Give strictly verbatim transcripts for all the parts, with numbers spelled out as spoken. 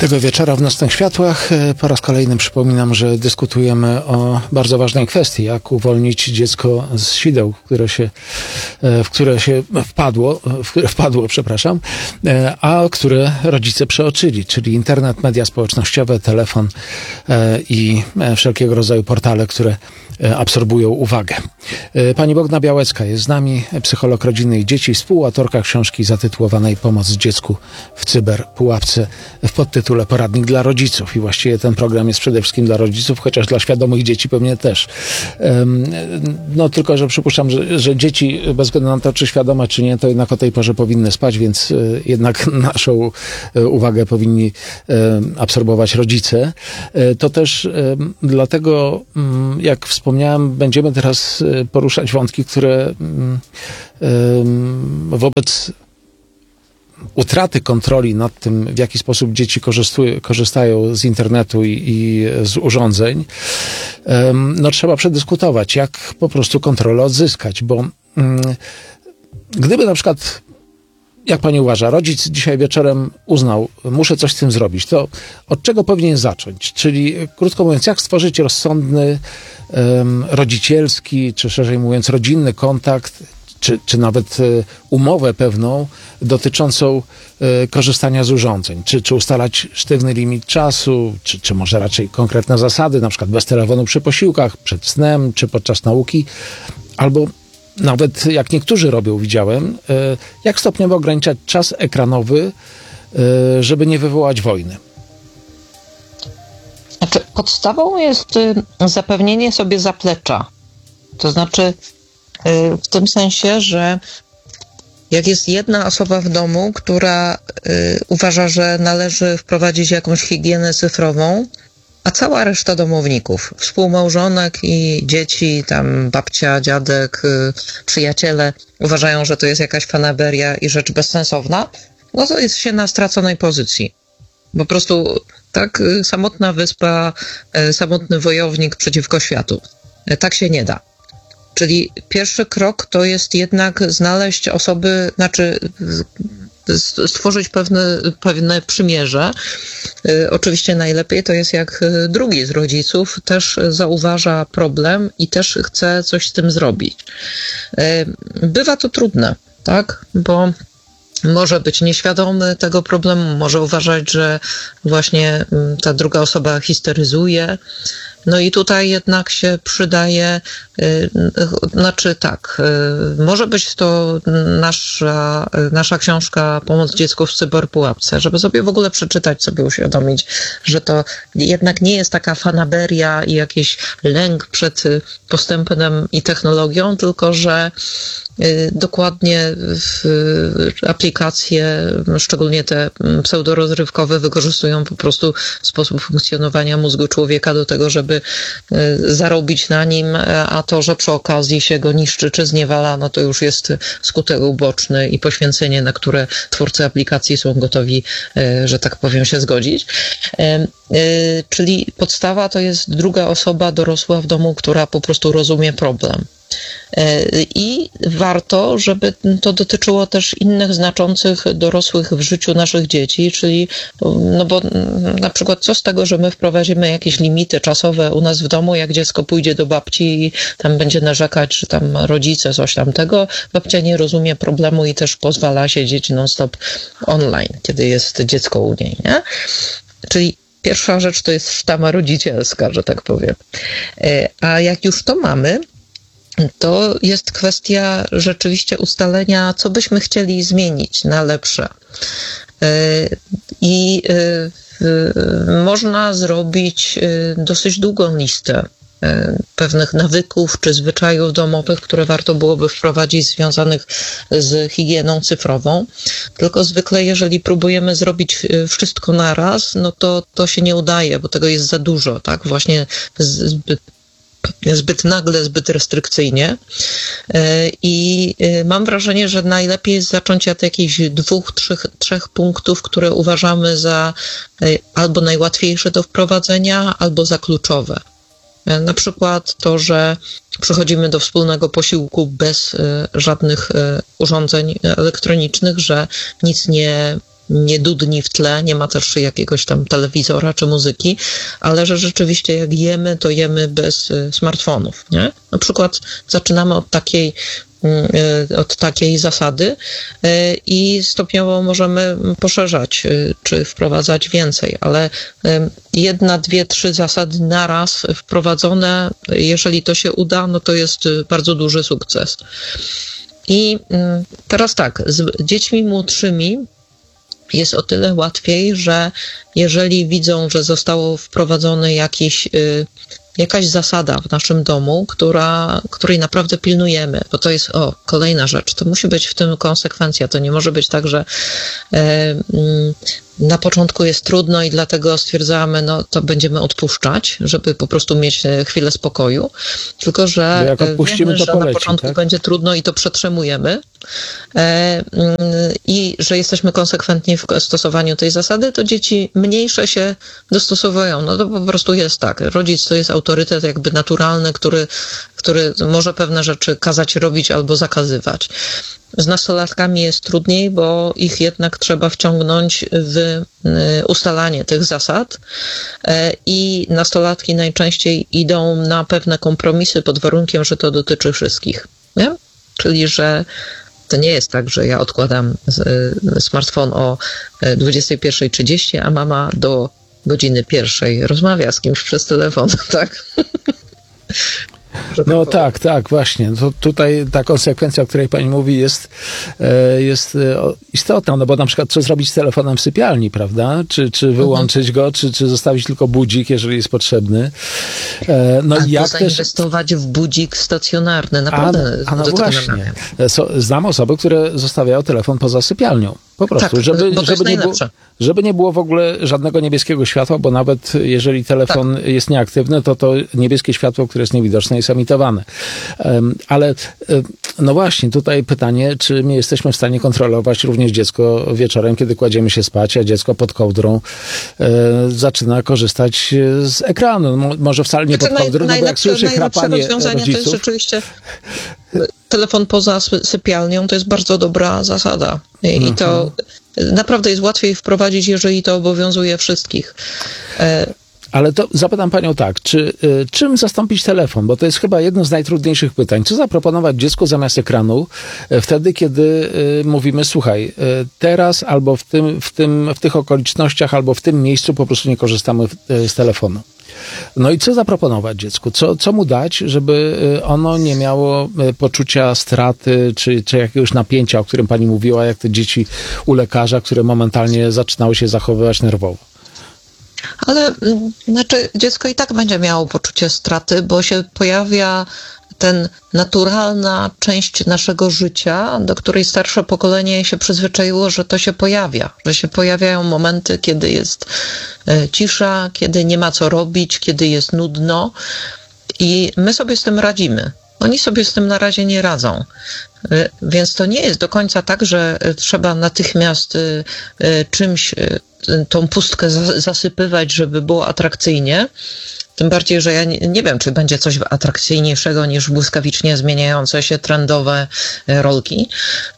Tego wieczora w Nocnych Światłach po raz kolejny przypominam, że dyskutujemy o bardzo ważnej kwestii, jak uwolnić dziecko z sideł, które się, w które się wpadło, w które wpadło, przepraszam, a które rodzice przeoczyli, czyli internet, media społecznościowe, telefon i wszelkiego rodzaju portale, które absorbują uwagę. Pani Bogna Białecka jest z nami, psycholog rodziny i dzieci, współautorka książki zatytułowanej Pomoc dziecku w cyberpułapce w podtytule Poradnik dla rodziców. I właściwie ten program jest przede wszystkim dla rodziców, chociaż dla świadomych dzieci pewnie też. No tylko, że przypuszczam, że, że dzieci, bez względu na to, czy świadome, czy nie, to jednak o tej porze powinny spać, więc jednak naszą uwagę powinni absorbować rodzice. To też dlatego, jak wspomniałem, będziemy teraz poruszać wątki, które wobec utraty kontroli nad tym, w jaki sposób dzieci korzystają z internetu i, i z urządzeń, no trzeba przedyskutować, jak po prostu kontrolę odzyskać, bo gdyby na przykład, jak pani uważa, rodzic dzisiaj wieczorem uznał, muszę coś z tym zrobić, to od czego powinien zacząć? Czyli, krótko mówiąc, jak stworzyć rozsądny, um, rodzicielski, czy szerzej mówiąc rodzinny kontakt, czy, czy nawet y, umowę pewną dotyczącą y, korzystania z urządzeń? Czy, czy ustalać sztywny limit czasu, czy, czy może raczej konkretne zasady, na przykład bez telefonu przy posiłkach, przed snem, czy podczas nauki, albo nawet jak niektórzy robią, widziałem, jak stopniowo ograniczać czas ekranowy, żeby nie wywołać wojny. Znaczy, podstawą jest zapewnienie sobie zaplecza. To znaczy w tym sensie, że jak jest jedna osoba w domu, która uważa, że należy wprowadzić jakąś higienę cyfrową, a cała reszta domowników, współmałżonek i dzieci, tam babcia, dziadek, przyjaciele uważają, że to jest jakaś fanaberia i rzecz bezsensowna, no to jest się na straconej pozycji. Po prostu tak samotna wyspa, samotny wojownik przeciwko światu. Tak się nie da. Czyli pierwszy krok to jest jednak znaleźć osoby, znaczy stworzyć pewne, pewne przymierze. Oczywiście najlepiej to jest, jak drugi z rodziców też zauważa problem i też chce coś z tym zrobić. Bywa to trudne, tak? Bo może być nieświadomy tego problemu, może uważać, że właśnie ta druga osoba histeryzuje. No i tutaj jednak się przydaje, yy, znaczy tak, yy, może być to nasza, yy, nasza książka Pomoc dziecku w cyberpułapce, żeby sobie w ogóle przeczytać, sobie uświadomić, że to jednak nie jest taka fanaberia i jakiś lęk przed postępem i technologią, tylko że dokładnie aplikacje, szczególnie te pseudorozrywkowe, wykorzystują po prostu sposób funkcjonowania mózgu człowieka do tego, żeby zarobić na nim, a to, że przy okazji się go niszczy czy zniewala, no to już jest skutek uboczny i poświęcenie, na które twórcy aplikacji są gotowi, że tak powiem, się zgodzić. Czyli podstawa to jest druga osoba dorosła w domu, która po prostu rozumie problem. I warto, żeby to dotyczyło też innych znaczących dorosłych w życiu naszych dzieci, czyli, no bo na przykład co z tego, że my wprowadzimy jakieś limity czasowe u nas w domu, jak dziecko pójdzie do babci i tam będzie narzekać, że tam rodzice coś tamtego, babcia nie rozumie problemu i też pozwala siedzieć non-stop online, kiedy jest dziecko u niej, nie? Czyli pierwsza rzecz to jest sztama rodzicielska, że tak powiem. A jak już to mamy, to jest kwestia rzeczywiście ustalenia, co byśmy chcieli zmienić na lepsze. I można zrobić dosyć długą listę pewnych nawyków czy zwyczajów domowych, które warto byłoby wprowadzić związanych z higieną cyfrową. Tylko zwykle, jeżeli próbujemy zrobić wszystko naraz, no to to się nie udaje, bo tego jest za dużo, tak? Właśnie zbyt zbyt nagle, zbyt restrykcyjnie i mam wrażenie, że najlepiej jest zacząć od jakichś dwóch, trzech, trzech punktów, które uważamy za albo najłatwiejsze do wprowadzenia, albo za kluczowe. Na przykład to, że przychodzimy do wspólnego posiłku bez żadnych urządzeń elektronicznych, że nic nie nie dudni w tle, nie ma też jakiegoś tam telewizora czy muzyki, ale że rzeczywiście jak jemy, to jemy bez smartfonów, nie? Na przykład zaczynamy od takiej od takiej zasady i stopniowo możemy poszerzać czy wprowadzać więcej, ale jedna, dwie, trzy zasady naraz wprowadzone, jeżeli to się uda, no to jest bardzo duży sukces. I teraz tak, z dziećmi młodszymi jest o tyle łatwiej, że jeżeli widzą, że zostało wprowadzone jakiś jakaś zasada w naszym domu, która, której naprawdę pilnujemy, bo to jest, o, kolejna rzecz, to musi być w tym konsekwencja, to nie może być tak, że e, na początku jest trudno i dlatego stwierdzamy, no to będziemy odpuszczać, żeby po prostu mieć chwilę spokoju, tylko że jak odpuścimy, wiemy, to że poleci, na początku tak? będzie trudno i to przetrzymujemy e, i że jesteśmy konsekwentni w stosowaniu tej zasady, to dzieci mniejsze się dostosowują. No to po prostu jest tak. Rodzic to jest autorytet jakby naturalny, który, który może pewne rzeczy kazać robić albo zakazywać. Z nastolatkami jest trudniej, bo ich jednak trzeba wciągnąć w ustalanie tych zasad i nastolatki najczęściej idą na pewne kompromisy pod warunkiem, że to dotyczy wszystkich. Nie? Czyli, że to nie jest tak, że ja odkładam smartfon o dwudziestej pierwszej trzydzieści, a mama do godziny pierwszej rozmawia z kimś przez telefon, tak? No tak, tak, właśnie. To tutaj ta konsekwencja, o której pani mówi, jest, jest istotna, no bo na przykład co zrobić z telefonem w sypialni, prawda? Czy, czy wyłączyć go, czy, czy zostawić tylko budzik, jeżeli jest potrzebny. No albo i jak zainwestować też w budzik stacjonarny, a, naprawdę. a no właśnie. Znam osoby, które zostawiają telefon poza sypialnią. Po prostu, tak, żeby, bo to żeby, nie było, żeby nie było w ogóle żadnego niebieskiego światła, bo nawet jeżeli telefon tak. jest nieaktywny, to to niebieskie światło, które jest niewidoczne, jest emitowane. Um, ale no właśnie, tutaj pytanie, czy my jesteśmy w stanie kontrolować również dziecko wieczorem, kiedy kładziemy się spać, a dziecko pod kołdrą e, zaczyna korzystać z ekranu. Może wcale nie pod kołdrą, no bo jak słyszy chrapanie rodziców... to jest rzeczywiście... Telefon poza sypialnią to jest bardzo dobra zasada. I, i to naprawdę jest łatwiej wprowadzić, jeżeli to obowiązuje wszystkich. Ale to zapytam panią tak, czy y, czym zastąpić telefon? Bo to jest chyba jedno z najtrudniejszych pytań. Co zaproponować dziecku zamiast ekranu y, wtedy, kiedy y, mówimy, słuchaj, y, teraz albo w, tym, w, tym, w tych okolicznościach, albo w tym miejscu po prostu nie korzystamy w, y, z telefonu. No i co zaproponować dziecku? Co, co mu dać, żeby ono nie miało poczucia straty, czy, czy jakiegoś napięcia, o którym pani mówiła, jak te dzieci u lekarza, które momentalnie zaczynały się zachowywać nerwowo? Ale znaczy dziecko i tak będzie miało poczucie straty, bo się pojawia ten naturalna część naszego życia, do której starsze pokolenie się przyzwyczaiło, że to się pojawia, że się pojawiają momenty, kiedy jest cisza, kiedy nie ma co robić, kiedy jest nudno i my sobie z tym radzimy. Oni sobie z tym na razie nie radzą. Więc to nie jest do końca tak, że trzeba natychmiast czymś tą pustkę zasypywać, żeby było atrakcyjnie. Tym bardziej, że ja nie, nie wiem, czy będzie coś atrakcyjniejszego niż błyskawicznie zmieniające się trendowe rolki.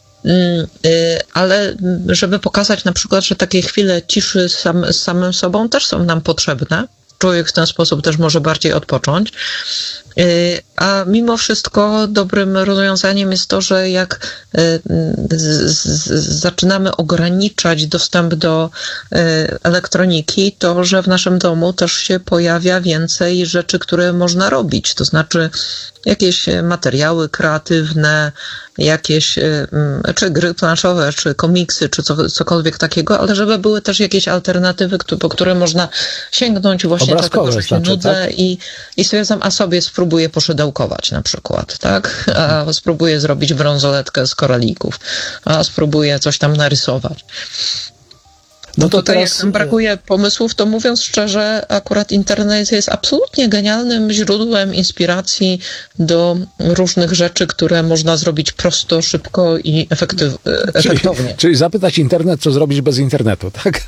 Ale żeby pokazać na przykład, że takie chwile ciszy sam, z samym sobą też są nam potrzebne. Człowiek w ten sposób też może bardziej odpocząć. A mimo wszystko dobrym rozwiązaniem jest to, że jak z, z, zaczynamy ograniczać dostęp do elektroniki, to że w naszym domu też się pojawia więcej rzeczy, które można robić. To znaczy jakieś materiały kreatywne, jakieś czy gry planszowe, czy komiksy, czy co, cokolwiek takiego, ale żeby były też jakieś alternatywy, po które można sięgnąć właśnie dlatego, że się znaczy, nudzę tak? i, i stwierdzam, a sobie spróbuję poszydełkować na przykład, tak? A spróbuję zrobić bransoletkę z koralików, a spróbuję coś tam narysować. No to tutaj teraz... jak nam brakuje pomysłów, to mówiąc szczerze, akurat internet jest absolutnie genialnym źródłem inspiracji do różnych rzeczy, które można zrobić prosto, szybko i efektyw... efektownie. Czyli, czyli zapytać internet, co zrobić bez internetu, tak?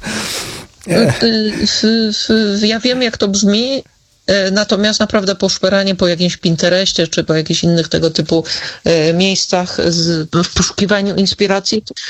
Ja wiem, jak to brzmi, natomiast naprawdę poszperanie po jakimś Pinterestie, czy po jakichś innych tego typu miejscach z, w poszukiwaniu inspiracji,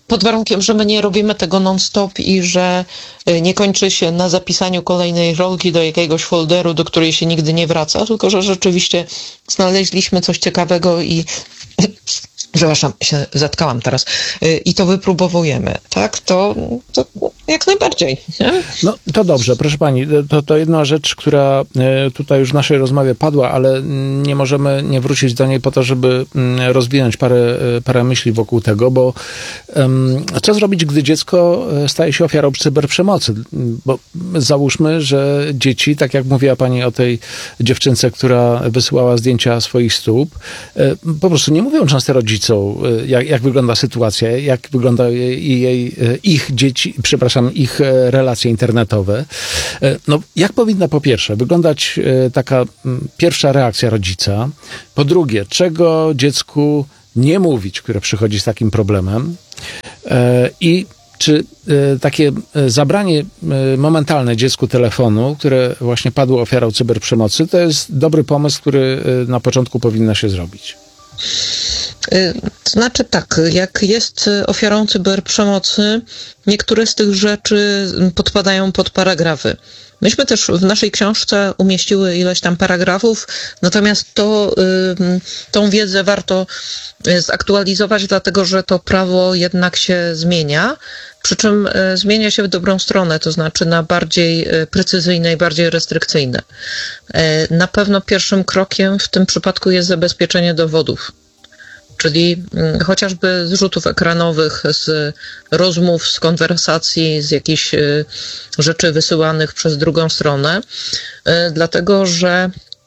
pod warunkiem, że my nie robimy tego non-stop i że nie kończy się na zapisaniu kolejnej rolki do jakiegoś folderu, do której się nigdy nie wraca, tylko że rzeczywiście znaleźliśmy coś ciekawego i przepraszam, się zatkałam teraz, i to wypróbowujemy, tak? To, to jak najbardziej. Nie? No to dobrze, proszę pani, to, to jedna rzecz, która tutaj już w naszej rozmowie padła, ale nie możemy nie wrócić do niej po to, żeby rozwinąć parę, parę myśli wokół tego, bo um, co zrobić, gdy dziecko staje się ofiarą cyberprzemocy? Bo załóżmy, że dzieci, tak jak mówiła pani o tej dziewczynce, która wysyłała zdjęcia swoich stóp, po prostu nie mówią często rodzicom, jak, jak wygląda sytuacja, jak wygląda jej, jej, ich dzieci, przepraszam, ich relacje internetowe. No, jak powinna po pierwsze wyglądać taka pierwsza reakcja rodzica? Po drugie, czego dziecku nie mówić, które przychodzi z takim problemem? I czy takie zabranie momentalne dziecku telefonu, które właśnie padło ofiarą cyberprzemocy, to jest dobry pomysł, który na początku powinno się zrobić? To znaczy tak, jak jest ofiarą cyberprzemocy, niektóre z tych rzeczy podpadają pod paragrafy. Myśmy też w naszej książce umieściły ileś tam paragrafów, natomiast to, tą wiedzę warto zaktualizować, dlatego że to prawo jednak się zmienia, przy czym zmienia się w dobrą stronę, to znaczy na bardziej precyzyjne i bardziej restrykcyjne. Na pewno pierwszym krokiem w tym przypadku jest zabezpieczenie dowodów. Czyli chociażby zrzutów ekranowych, z rozmów, z konwersacji, z jakichś rzeczy wysyłanych przez drugą stronę, dlatego że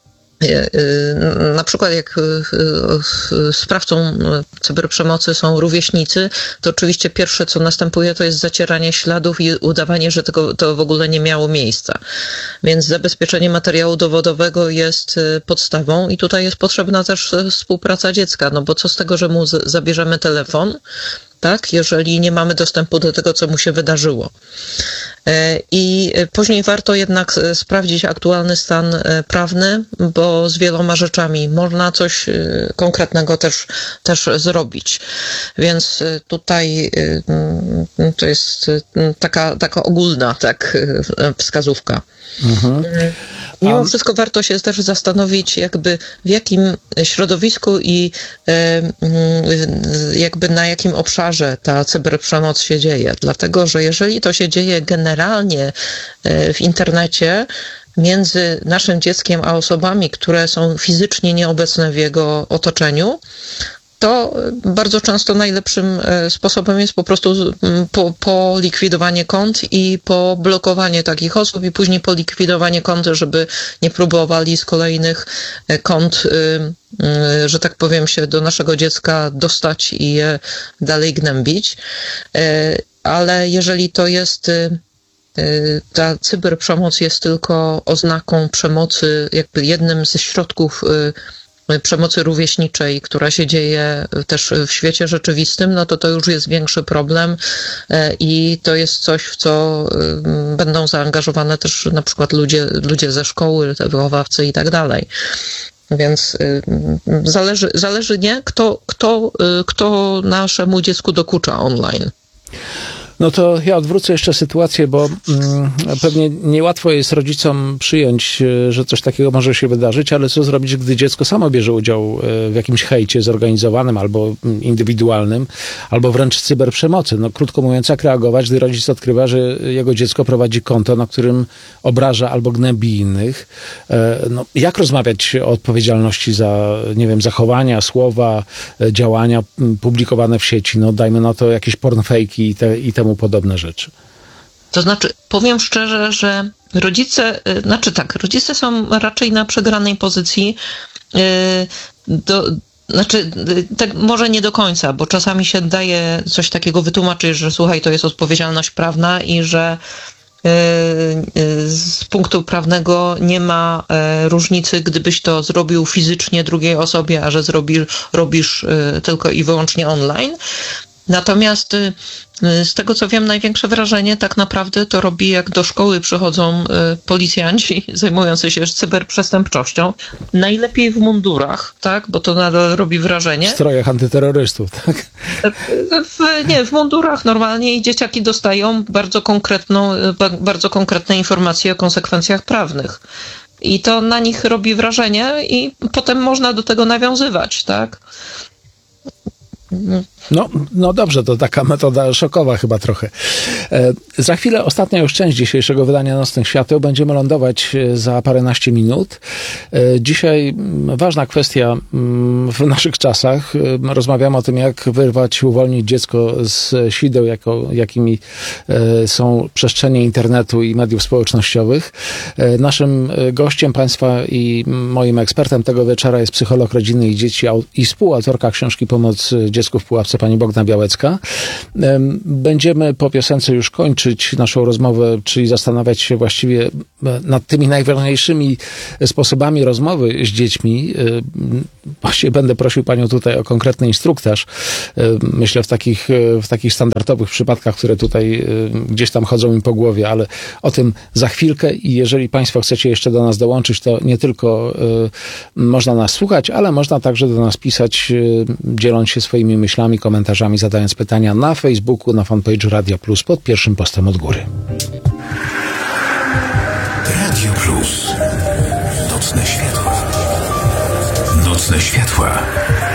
na przykład jak sprawcą cyberprzemocy są rówieśnicy, to oczywiście pierwsze, co następuje, to jest zacieranie śladów i udawanie, że tego, to w ogóle nie miało miejsca. Więc zabezpieczenie materiału dowodowego jest podstawą i tutaj jest potrzebna też współpraca dziecka, no bo co z tego, że mu zabierzemy telefon, tak, jeżeli nie mamy dostępu do tego, co mu się wydarzyło. I później warto jednak sprawdzić aktualny stan prawny, bo z wieloma rzeczami można coś konkretnego też, też zrobić. Więc tutaj to jest taka, taka ogólna tak, wskazówka. Mhm. Mimo wszystko warto się też zastanowić, jakby w jakim środowisku i jakby na jakim obszarze ta cyberprzemoc się dzieje. Dlatego, że jeżeli to się dzieje generalnie w internecie między naszym dzieckiem a osobami, które są fizycznie nieobecne w jego otoczeniu, to bardzo często najlepszym sposobem jest po prostu po, polikwidowanie kont i poblokowanie takich osób i później polikwidowanie kont, żeby nie próbowali z kolejnych kont, że tak powiem, się do naszego dziecka dostać i je dalej gnębić. Ale jeżeli to jest, ta cyberprzemoc jest tylko oznaką przemocy, jakby jednym ze środków przemocy rówieśniczej, która się dzieje też w świecie rzeczywistym, no to to już jest większy problem i to jest coś, w co będą zaangażowane też na przykład ludzie, ludzie ze szkoły, wychowawcy i tak dalej. Więc zależy, zależy nie, kto, kto, kto naszemu dziecku dokucza online. No to ja odwrócę jeszcze sytuację, bo mm, pewnie niełatwo jest rodzicom przyjąć, że coś takiego może się wydarzyć, ale co zrobić, gdy dziecko samo bierze udział w jakimś hejcie zorganizowanym albo indywidualnym, albo wręcz cyberprzemocy. No krótko mówiąc, jak reagować, gdy rodzic odkrywa, że jego dziecko prowadzi konto, na którym obraża albo gnębi innych. No, jak rozmawiać o odpowiedzialności za, nie wiem, zachowania, słowa, działania publikowane w sieci? No dajmy na to jakieś pornfejki i te, i te podobne rzeczy. To znaczy, powiem szczerze, że rodzice, znaczy tak, rodzice są raczej na przegranej pozycji, do, znaczy, tak może nie do końca, bo czasami się daje coś takiego wytłumaczyć, że słuchaj, to jest odpowiedzialność prawna i że z punktu prawnego nie ma różnicy, gdybyś to zrobił fizycznie drugiej osobie, a że zrobisz, robisz tylko i wyłącznie online. Natomiast y, z tego co wiem, największe wrażenie tak naprawdę to robi, jak do szkoły przychodzą y, policjanci zajmujący się cyberprzestępczością. Najlepiej w mundurach, tak? Bo to nadal robi wrażenie. W strojach antyterrorystów, tak? W, nie, w mundurach normalnie i dzieciaki dostają bardzo konkretną, bardzo konkretne informacje o konsekwencjach prawnych. I to na nich robi wrażenie i potem można do tego nawiązywać, tak? No, no dobrze, to taka metoda szokowa chyba trochę. E, za chwilę ostatnia już część dzisiejszego wydania Nocnych Świateł. Będziemy lądować za paręnaście minut. E, dzisiaj ważna kwestia w naszych czasach. E, rozmawiamy o tym, jak wyrwać, uwolnić dziecko z sideł, jako, jakimi e, są przestrzenie internetu i mediów społecznościowych. E, naszym gościem państwa i moim ekspertem tego wieczora jest psycholog rodziny i dzieci i współautorka książki Pomoc dziecku w pułapce, pani Bogna Białecka. Będziemy po piosence już kończyć naszą rozmowę, czyli zastanawiać się właściwie nad tymi najważniejszymi sposobami rozmowy z dziećmi. Właściwie będę prosił panią tutaj o konkretny instruktaż. Myślę w takich, w takich standardowych przypadkach, które tutaj gdzieś tam chodzą mi po głowie, ale o tym za chwilkę i jeżeli państwo chcecie jeszcze do nas dołączyć, to nie tylko można nas słuchać, ale można także do nas pisać, dzieląc się swoimi myślami, komentarzami, zadając pytania na Facebooku, na fanpage'u Radio Plus pod pierwszym postem od góry. Radio Plus. Nocne światła. Nocne światła.